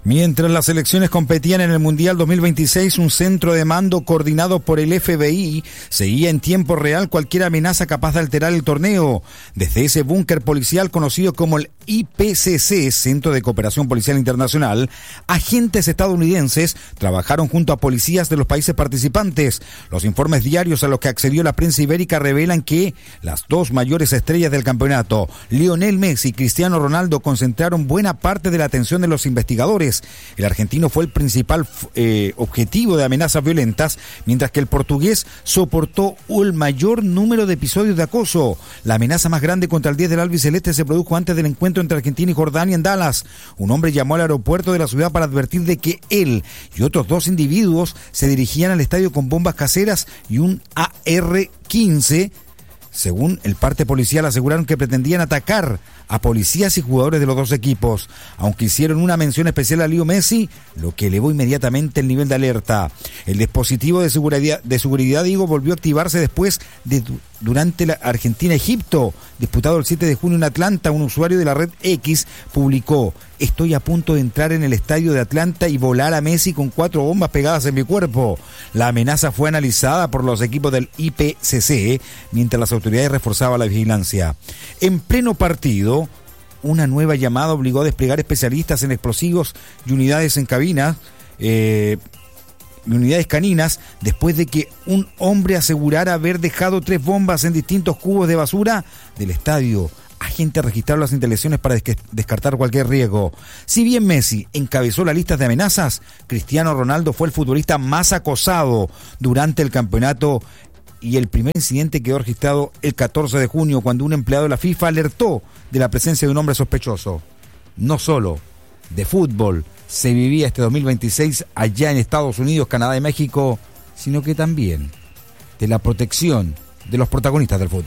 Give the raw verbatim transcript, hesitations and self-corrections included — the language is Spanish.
Mientras las selecciones competían en el Mundial dos mil veintiséis, un centro de mando coordinado por el F B I seguía en tiempo real cualquier amenaza capaz de alterar el torneo. Desde ese búnker policial conocido como el I P C C, Centro de Cooperación Policial Internacional, agentes estadounidenses trabajaron junto a policías de los países participantes. Los informes diarios a los que accedió la prensa ibérica revelan que las dos mayores estrellas del campeonato, Lionel Messi y Cristiano Ronaldo, concentraron buena parte de la atención de los investigadores. El argentino fue el principal eh, objetivo de amenazas violentas, mientras que el portugués soportó el mayor número de episodios de acoso. La amenaza más grande contra el diez del albiceleste se produjo antes del encuentro entre Argentina y Jordania en Dallas. Un hombre llamó al aeropuerto de la ciudad para advertir de que él y otros dos individuos se dirigían al estadio con bombas caseras y un A R quince. Según el parte policial, aseguraron que pretendían atacar a policías y jugadores de los dos equipos, aunque hicieron una mención especial a Leo Messi, lo que elevó inmediatamente el nivel de alerta. El dispositivo de seguridad, de seguridad digo, volvió a activarse después de durante la Argentina-Egipto, disputado el siete de junio en Atlanta. Un usuario de la red X publicó: estoy a punto de entrar en el estadio de Atlanta y volar a Messi con cuatro bombas pegadas en mi cuerpo. La amenaza fue analizada por los equipos del I P C C, mientras las autoridades reforzaban la vigilancia. En pleno partido, una nueva llamada obligó a desplegar especialistas en explosivos y unidades en cabinas, eh, unidades caninas, después de que un hombre asegurara haber dejado tres bombas en distintos cubos de basura del estadio. Agentes registraron las instalaciones para descartar cualquier riesgo. Si bien Messi encabezó la lista de amenazas, Cristiano Ronaldo fue el futbolista más acosado durante el campeonato, y el primer incidente quedó registrado el catorce de junio, cuando un empleado de la FIFA alertó de la presencia de un hombre sospechoso. No solo de fútbol se vivía este dos mil veintiséis allá en Estados Unidos, Canadá y México, sino que también de la protección de los protagonistas del fútbol.